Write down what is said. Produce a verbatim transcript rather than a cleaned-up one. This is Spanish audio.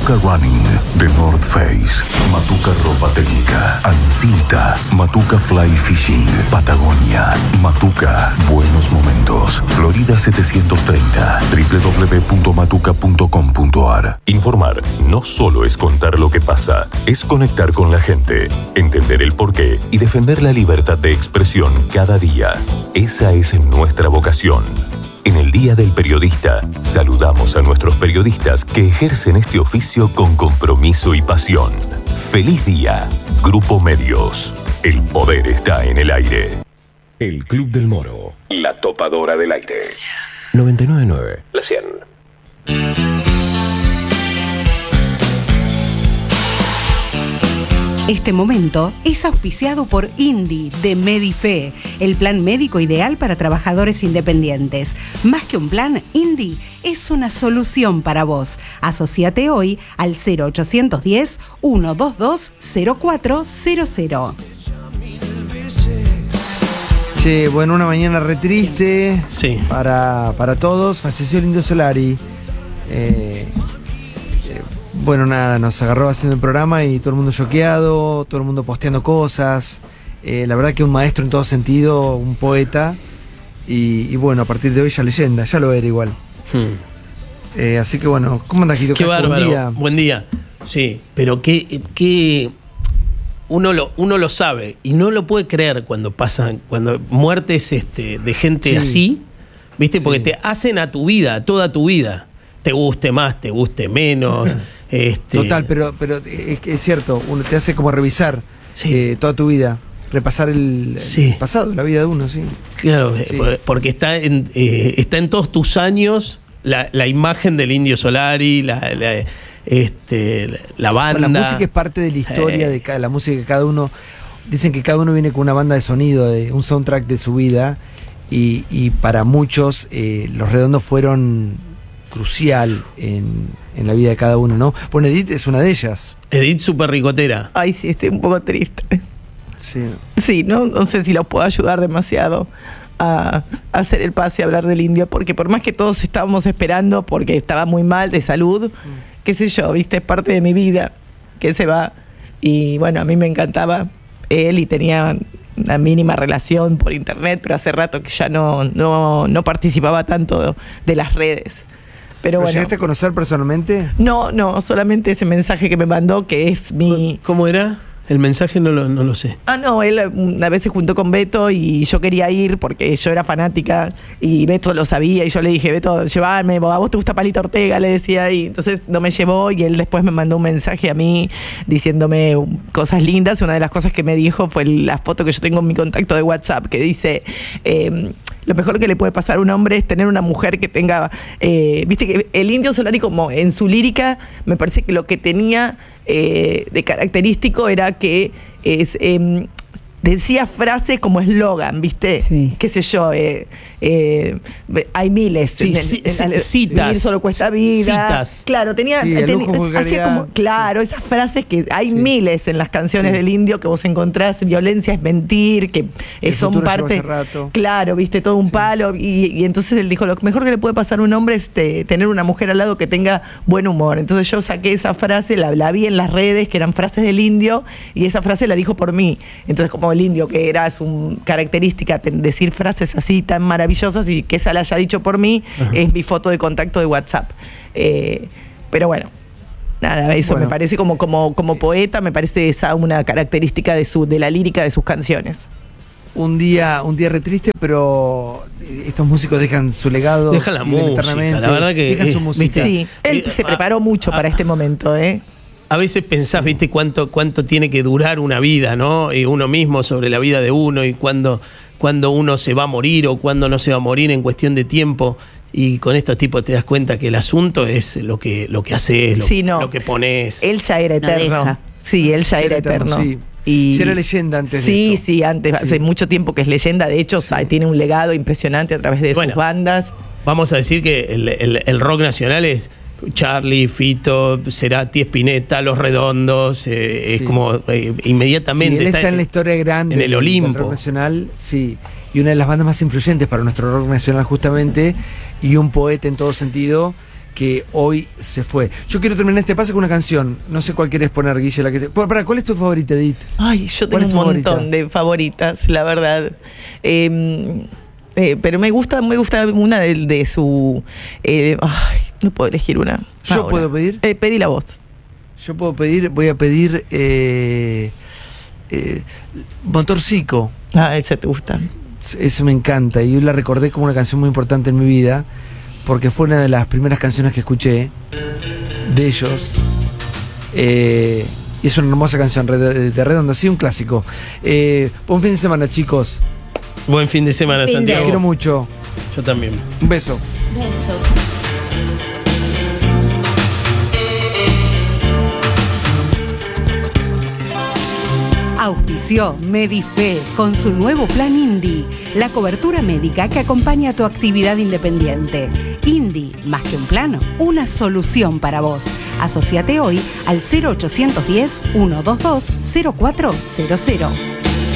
Matuka Running, The North Face, Matuka Ropa Técnica, Ansilta, Matuka Fly Fishing, Patagonia, Matuka Buenos Momentos, Florida setecientos treinta, doble u doble u doble u punto matuka punto com punto a r. Informar no solo es contar lo que pasa, es conectar con la gente, entender el porqué y defender la libertad de expresión cada día. Esa es nuestra vocación. En el Día del Periodista, saludamos a nuestros periodistas que ejercen este oficio con compromiso y pasión. ¡Feliz día! Grupo Medios. El poder está en el aire. El Club del Moro. La topadora del aire. noventa y nueve punto nueve. La cien. Este momento es auspiciado por INDI de Medife, el plan médico ideal para trabajadores independientes. Más que un plan, INDI es una solución para vos. Asociate hoy al cero ochocientos diez, ciento veintidós, cero cuatro cero cero. Che, bueno, una mañana re triste sí. para, para todos. Falleció el Indio Solari. Eh, eh, bueno, nada, nos agarró haciendo el programa y todo el mundo choqueado, todo el mundo posteando cosas. Eh, la verdad que un maestro en todo sentido, un poeta. Y, y bueno, a partir de hoy ya leyenda, ya lo era igual. Hmm. Eh, así que bueno, ¿cómo andás, Guido? Qué bárbaro. Buen día. Buen día. Sí, pero qué... qué... Uno lo, uno lo sabe y no lo puede creer cuando pasan, cuando muertes este, de gente sí. así, ¿viste? Porque sí. te hacen a tu vida, a toda tu vida. Te guste más, te guste menos. este... Total, pero, pero es, es cierto, uno te hace como revisar sí. eh, toda tu vida, repasar el, sí. el pasado, la vida de uno, sí. Claro, sí. porque está en, eh, está en todos tus años la, la imagen del Indio Solari, la... la Este, la banda. Bueno, la música es parte de la historia, eh. de cada, la música de cada uno. Dicen que cada uno viene con una banda de sonido, de un soundtrack de su vida. Y, y para muchos, eh, Los Redondos fueron crucial en, en la vida de cada uno, ¿no? Bueno, Edith es una de ellas. Edith súper ricotera. Ay, sí, estoy un poco triste. Sí. Sí, no, no sé si los puedo ayudar demasiado a, a hacer el pase, a hablar del Indio, porque por más que todos estábamos esperando, porque estaba muy mal de salud, mm. qué sé yo, viste, es parte de mi vida que se va. Y bueno, a mí me encantaba él y tenía una mínima relación por internet, pero hace rato que ya no, no, no participaba tanto de las redes. Pero bueno. ¿Llegaste a conocer personalmente? No, no, solamente ese mensaje que me mandó, que es mi... ¿Cómo era? El mensaje no lo, no lo sé. Ah, no, él una vez se juntó con Beto y yo quería ir porque yo era fanática y Beto lo sabía y yo le dije, Beto, llévame, a vos te gusta Palito Ortega, le decía, y entonces no me llevó y él después me mandó un mensaje a mí diciéndome cosas lindas. Una de las cosas que me dijo fue la foto que yo tengo en mi contacto de WhatsApp que dice... Eh, lo mejor que le puede pasar a un hombre es tener una mujer que tenga... Eh, viste que el Indio Solari, como en su lírica, me parece que lo que tenía eh, de característico era que es... Eh, decía frases como eslogan, ¿viste? Sí. Qué sé yo, eh, eh, hay miles. Sí, en, sí, en, en, citas. Vivir solo cuesta vida. Citas. Claro, tenía... Sí, ten, lujo, hacía como, claro, esas frases que hay sí. miles en las canciones sí. del Indio que vos encontrás. Violencia es mentir, que eh, son parte... Claro, viste, todo un sí. palo. Y, y entonces él dijo, lo mejor que le puede pasar a un hombre es te, tener una mujer al lado que tenga buen humor. Entonces yo saqué esa frase, la, la vi en las redes, que eran frases del Indio, y esa frase la dijo por mí. Entonces como el Indio, que era su característica decir frases así tan maravillosas y que esa la haya dicho por mí, ajá. es mi foto de contacto de WhatsApp. Eh, pero bueno, nada, eso bueno. me parece como, como, como poeta, me parece esa una característica de su, de la lírica de sus canciones. Un día, un día re triste, pero estos músicos dejan su legado. Dejan la música, la verdad que dejan eh, su música. Sí, él se preparó mucho para este momento, ¿eh? A veces pensás, viste, cuánto, cuánto tiene que durar una vida, ¿no? Y uno mismo sobre la vida de uno y cuándo, cuándo uno se va a morir o cuándo no se va a morir en cuestión de tiempo. Y con estos tipos te das cuenta que el asunto es lo que, lo que haces, lo, sí, no. lo que pones. Él ya era eterno. No sí, él ya, ya era eterno. eterno. Sí. Y sí, era leyenda antes sí, de esto. Sí, antes, sí. hace mucho tiempo que es leyenda. De hecho, sí. tiene un legado impresionante a través de bueno, sus bandas. Vamos a decir que el, el, el rock nacional es Charlie, Fito, Cerati, Spinetta, Los Redondos, eh, sí. es como eh, inmediatamente sí, él está, está en la historia grande en el Olimpo. Del rock nacional, sí, y una de las bandas más influyentes para nuestro rock nacional justamente, y un poeta en todo sentido que hoy se fue. Yo quiero terminar este pase con una canción. No sé cuál querés poner, Guille. La que te... Para, ¿cuál es tu favorita, Edith? Ay, yo tengo un favorita? montón de favoritas, la verdad. Eh, eh, pero me gusta, me gusta una de, de su. Eh, ay, no puedo elegir una. ¿Yo ahora. puedo pedir? Eh, pedí la voz. Yo puedo pedir, voy a pedir eh, eh, Motorcico. Ah, esa te gusta. Eso me encanta y yo la recordé como una canción muy importante en mi vida porque fue una de las primeras canciones que escuché de ellos. Eh, y es una hermosa canción de, de Redondo, sí, un clásico. Eh, buen fin de semana, chicos. Buen fin de semana, Fin de- Te Santiago. quiero mucho. Yo también. Un beso. Beso. Auspició Medife con su nuevo plan Indy, la cobertura médica que acompaña a tu actividad independiente. Indy, más que un plan, una solución para vos. Asociate hoy al cero ochocientos diez, ciento veintidós, cero cuatro cero cero.